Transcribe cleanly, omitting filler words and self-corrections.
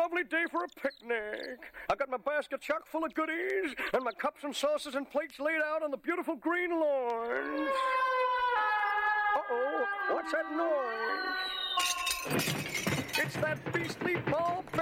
lovely day for a picnic. I got my basket chock full of goodies and my cups and saucers and plates laid out on the beautiful green lawn. Uh-oh, what's that noise? It's that beastly ball